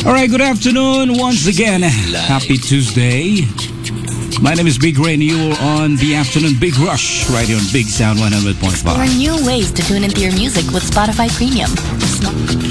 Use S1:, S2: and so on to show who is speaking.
S1: Alright, good afternoon once again. Happy Tuesday. My name is Big Ray and you're on the afternoon Big Rush right here on Big Sound 100.5.
S2: Explore new ways to tune into your music with Spotify Premium.